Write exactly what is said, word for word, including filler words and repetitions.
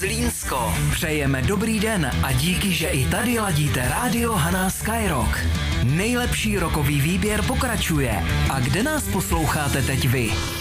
Zlínsko. Přejeme dobrý den a díky, že i tady ladíte rádio Haná Skyrock. Nejlepší rokový výběr pokračuje. A kde nás posloucháte teď vy?